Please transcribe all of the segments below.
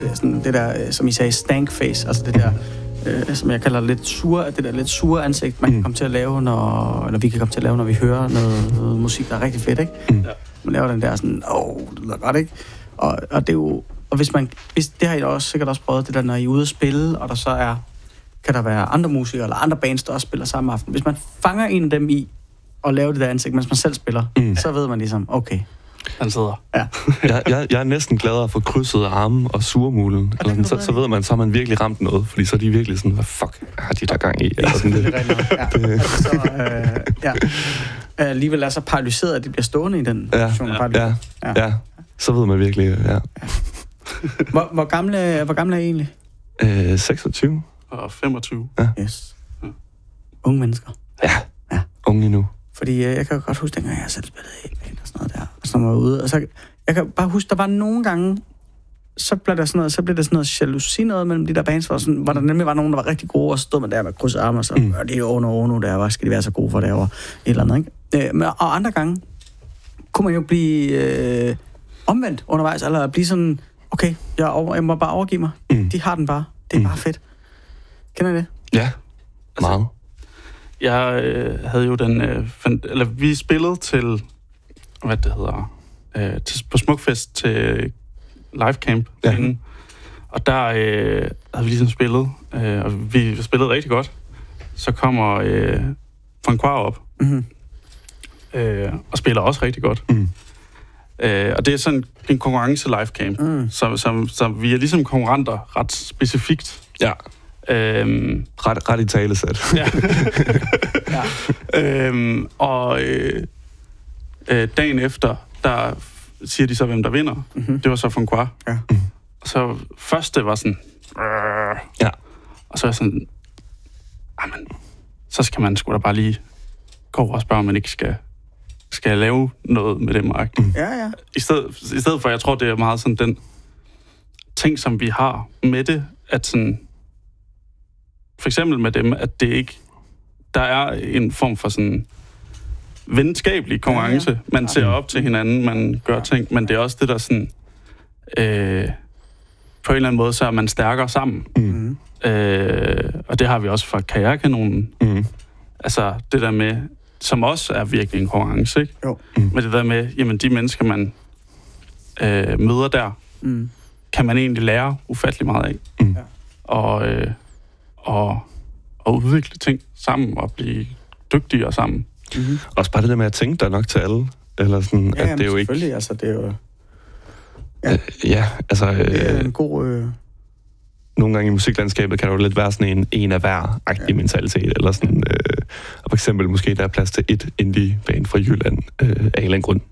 sådan det der, som I sagde, stank face, altså det der, som jeg kalder det der lidt sure ansigt, man kan komme til at lave, eller vi kan komme til at lave, når vi hører noget musik, der er rigtig fedt, ikke? Man laver den der sådan, det lyder godt, ikke? Og det er jo, og hvis det har I også sikkert også prøvet, det der, når I er ude at spille, og der så er, kan der være andre musikere, eller andre bands, der også spiller samme aften. Hvis man fanger en af dem i, og laver det der ansigt, mens man selv spiller, så ved man ligesom, okay, han sidder. Ja. jeg er næsten gladere for krydsede arme og surmulen. Eller sådan, så ved man, så har man virkelig ramt noget, fordi så er de virkelig sådan, hvad fuck har de der gang i? Eller sådan det er rigtigt. Ja. Alligevel er så paralyseret, at de bliver stående i den position. Ja. Så ved man virkelig, ja. Hvor gamle er I egentlig? 26. Og 25. Ja. Yes. Unge mennesker. Ja. Unge endnu. Fordi jeg kan jo godt huske, dengang jeg selv spillede helt band og sådan noget der, og så var ude, og så jeg kan bare huske, der var nogle gange, så blev der sådan noget jalousi noget mellem de der bands, hvor der nemlig var nogen, der var rigtig gode, og så stod man der med kryds arme, og så det er jo Ono der, hvor skal de være så gode for derovre, et eller andet, ikke? Og andre gange kunne man jo blive omvendt undervejs, eller blive sådan, okay, jeg må bare overgive mig, de har den bare, det er bare fedt. Kender I det? Ja, meget. Jeg havde jo vi spillede til, hvad det hedder, på Smukfest til livecamp. Ja. Og der havde vi ligesom spillet, og vi spillede rigtig godt. Så kommer Francois op, og spiller også rigtig godt. Og det er sådan en konkurrence livecamp, så vi er ligesom konkurrenter ret specifikt. Ja. Ret i talesæt. Ja. Dagen efter, der siger de så, hvem der vinder. Det var så Francois. Ja. Og så første var sådan... Ja. Og så er jeg sådan... så skal man sgu da bare lige gå over og spørge, om man ikke skal lave noget med dem. Ja. I stedet for, jeg tror, det er meget sådan den ting, som vi har med det, at sådan... For eksempel med dem, at det ikke... Der er en form for sådan venskabelig konkurrence. Man ser op til hinanden, man gør ting, men det er også det, der sådan... på en eller anden måde, så er man stærkere sammen. Og det har vi også fra Kajakanonen. Altså, det der med... Som også er virkelig en konkurrence, ikke? Jo. Men det der med, jamen, de mennesker, man møder der, kan man egentlig lære ufattelig meget af. Og udvikle ting sammen og blive dygtigere sammen. Også bare det der med at tænke, der er nok til alle. Eller sådan, ja, at det er jo ikke... selvfølgelig, altså det er jo... Det er en god... Nogle gange i musiklandskabet kan der jo lidt være sådan en af hver-agtig mentalitet, eller sådan... og for eksempel måske der er plads til et indie-band fra Jylland, af en eller anden grund.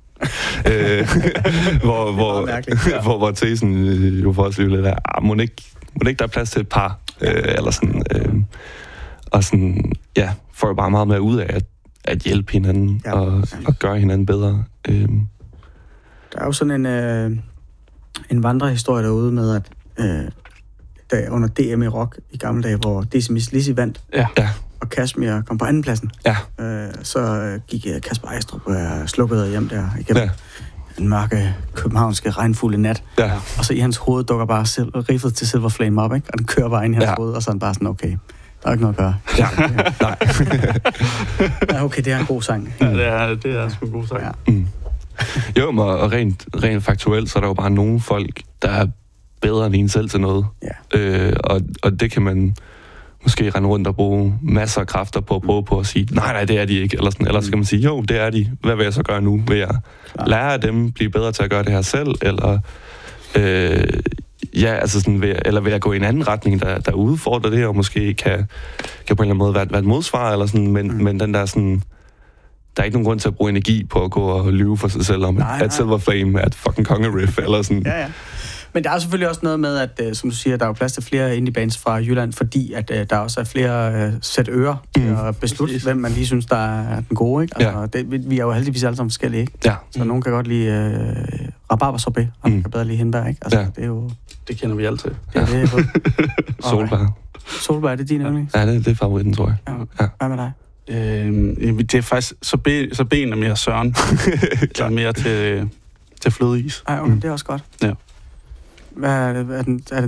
hvor tesen jo for os lidt er, må ikke der er plads til et par, eller sådan... og sådan, får bare meget mere ud af at hjælpe hinanden og gøre hinanden bedre. Der er jo sådan en vandrehistorie derude med, at der under DM i rock i gamle dage, hvor Decimis Lizzy vandt, og Kashmir kom på andenpladsen, så gik Kasper Ejstrup slukket hjem der igennem den mørke københavnske regnfulde nat, og så i hans hoved dukker bare riffet til Silver Flame op, ikke? Og den kører bare ind i hans hoved, og så er den bare sådan, okay, der er ikke noget at gøre. Nej. Ja, okay, det er en god sang. Ja, det er sgu en god sang. Ja. Jo, og rent faktuelt, så er der jo bare nogle folk, der er bedre end en selv til noget. Ja. Og det kan man måske rende rundt og bruge masser af kræfter på at prøve på at sige, nej, det er de ikke. Eller sådan. Ellers skal man sige, jo, det er de. Hvad vil jeg så gøre nu? Vil jeg lære af dem, blive bedre til at gøre det her selv? Eller... altså sådan, vil jeg gå i en anden retning, der udfordrer det, og måske kan på en eller anden måde være et modsvar, eller sådan, men den der sådan, der er ikke nogen grund til at bruge energi på at gå og lyve for sig selv om, at Silver Flame er et fucking kongeriff, eller sådan. Ja. Men der er selvfølgelig også noget med, at som du siger, der er jo plads til flere indie-bands fra Jylland, fordi at der også er flere sæt ører til at beslutte, hvem man lige synes, der er den gode, ikke? Altså, vi er jo heldigvis alle sammen forskellige, ikke? Ja. Så nogen kan godt lide rabarbersorbet, og man kan bedre lide hindbær, ikke? Altså, det er jo... Det kender vi altid. Ja, det er Solbær. Solbær, er det din yndlings? Ja, det er favoritten, tror jeg. Ja. Hvad med dig? Det er faktisk... Så ben er mere Søren. Eller mere til flødeis. Ej, okay, det er også godt. Ja. Hvad er det? Er det